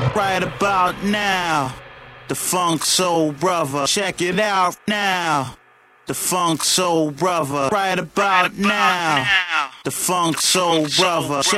Right about now, the Funk Soul Brother. Check it out now. The Funk Soul Brother. Right about now, the Funk Soul Brother.